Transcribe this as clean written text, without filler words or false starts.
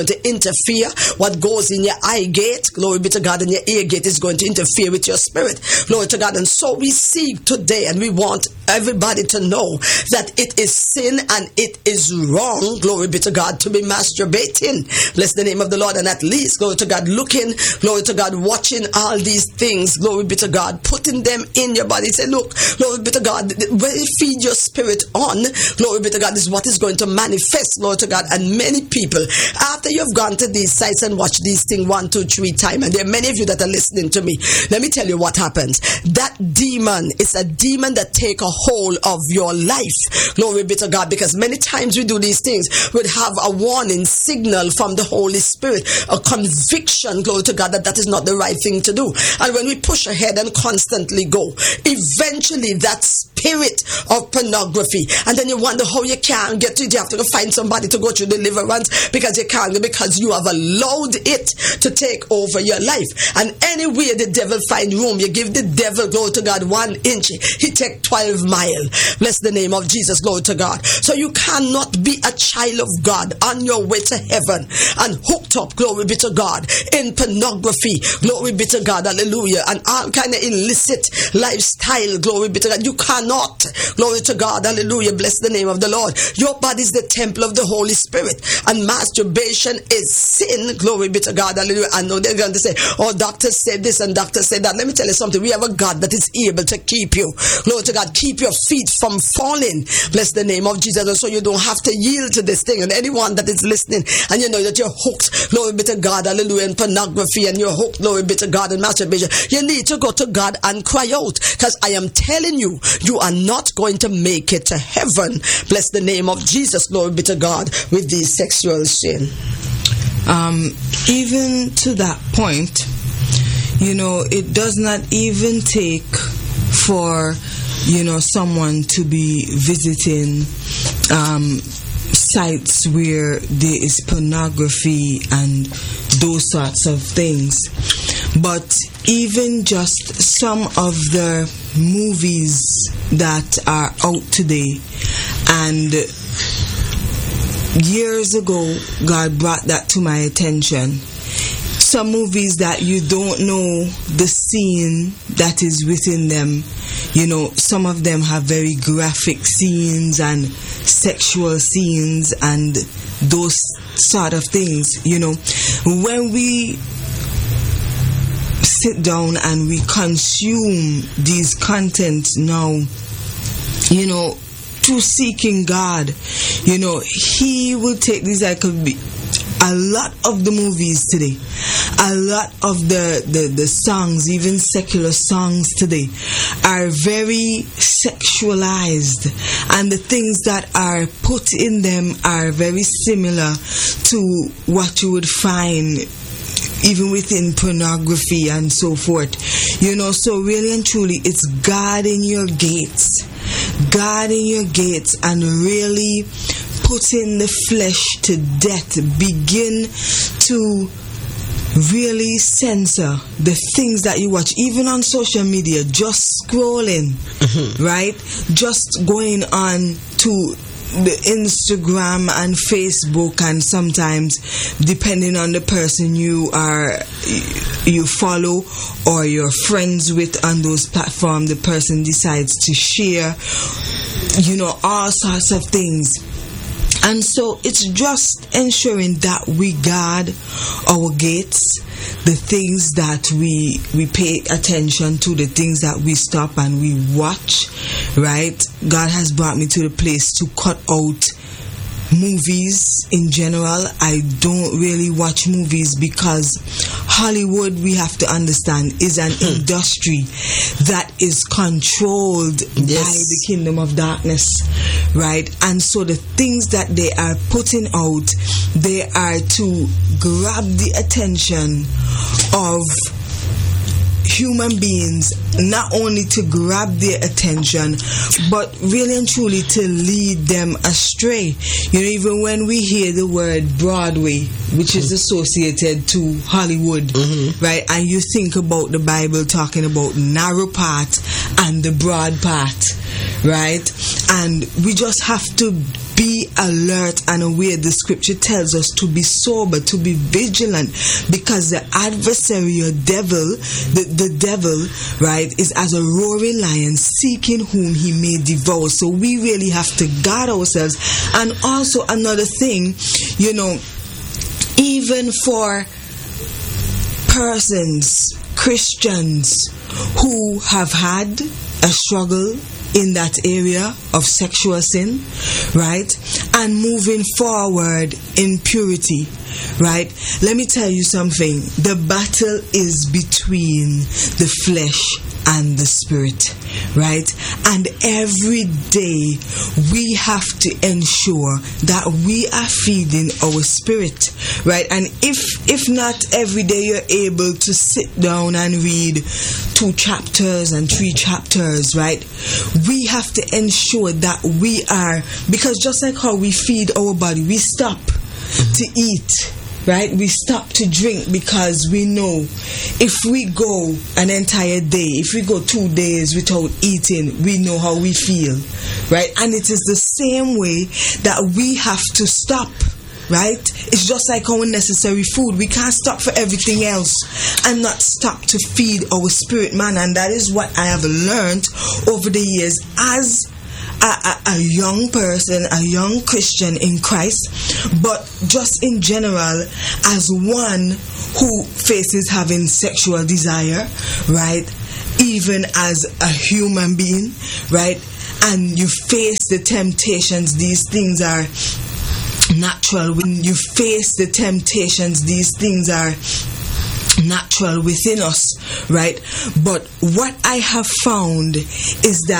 to interfere. What goes in your eye gate, glory be to God, and your ear gate is going to interfere with your spirit, glory to God. And so we seek today, and we want everybody to know that it is sin and it is wrong, glory be to God, to be masturbating. Bless the name of the Lord. And at least, glory to God, looking, glory to God, watching all these things, glory be to God, putting them in your body. Say, look, glory be to God, when you feed your spirit on, glory be to God, this is what is going to manifest, glory to God. And many people, after you've gone to these sites and watched these things 1, 2, 3 times, and there are many of you that are listening to me, let me tell you what happens. That demon is a demon that take a hold of your life, glory be to God, because many times we do these things, we'd have a warning signal from the Holy Spirit, a conviction, glory to God, that that is not the right thing to do. And when we push ahead and constantly go, eventually that spirit of pornography, and then you wonder how you can't get to it. You have to find somebody to go through deliverance because you can't, because you have allowed it to take over your life. And anywhere the devil find room, you give the devil, glory to God, 1 inch, he take 12 miles. Bless the name of Jesus, glory to God. So you cannot be a child of God on your way to heaven and hooked up, glory be to God, in pornography, glory be to God, hallelujah, and all kind of illicit lifestyle, glory be to God. You cannot, glory to God, hallelujah, bless the name of the Lord. Your body is the temple of the Holy Spirit, and masturbation is sin, glory be to God, hallelujah. I know they're going to say, oh, doctors said this and doctors said that. Let me tell you something. We have a God that is able to keep you, glory to God, keep your feet from falling, bless the name of Jesus. And so you don't have to yield to this thing. And anyone that is listening and you know that you're hooked, glory be to God, hallelujah, in pornography, and you're hooked, glory be to God, in masturbation, you need to go to God and cry out, because I am telling you, you are not going to make it to heaven, bless the name of Jesus, glory be to God, with these sexual sin. Even to that point, you know, it does not even take for, you know, someone to be visiting sites where there is pornography and those sorts of things. But even just some of the movies that are out today, and years ago God brought that to my attention. Some movies that you don't know the scene that is within them. You know, some of them have very graphic scenes and sexual scenes and those sort of things. You know, when we sit down and we consume these contents now, you know, through seeking God, you know, He will take these. I could be a lot of the movies today, a lot of the songs, even secular songs today, are very sexualized, and the things that are put in them are very similar to what you would find even within pornography and so forth. You know, so really and truly, it's guarding your gates, and really putting the flesh to death. Begin to really censor the things that you watch, even on social media, just scrolling, right? Just going on to the Instagram and Facebook, and sometimes depending on the person you follow or you're friends with on those platforms, the person decides to share, you know, all sorts of things. And so it's just ensuring that we guard our gates, the things that we pay attention to, the things that we stop and we watch, right? God has brought me to the place to cut out movies in general. I don't really watch movies because Hollywood, we have to understand, is an industry that is controlled by the kingdom of darkness, right? And so the things that they are putting out, they are to grab the attention of human beings, not only to grab their attention, but really and truly to lead them astray. You know, even when we hear the word Broadway, which is associated to Hollywood, right, and you think about the Bible talking about narrow path and the broad path, right? And we just have to be alert and aware. The scripture tells us to be sober, to be vigilant, because the adversary or devil, the devil, right, is as a roaring lion seeking whom he may devour. So we really have to guard ourselves. And also another thing, you know, even for persons, Christians, who have had a struggle in that area of sexual sin, right, and moving forward in purity, right, let me tell you something. The battle is between the flesh and the spirit, right? And every day we have to ensure that we are feeding our spirit, right? And if not every day you're able to sit down and read 2 chapters and 3 chapters, right? We have to ensure that we are, because just like how we feed our body, we stop to eat, right? We stop to drink because we know if we go an entire day, if we go 2 days without eating, we know how we feel, right? And it is the same way that we have to stop, right? It's just like our necessary food. We can't stop for everything else and not stop to feed our spirit, man. And that is what I have learned over the years as a young person, a young Christian in Christ, but just in general as one who faces having sexual desire, right? Even as a human being, right? And you face the temptations. These things are natural. When you face the temptations, these things are natural within us, right? But what I have found is that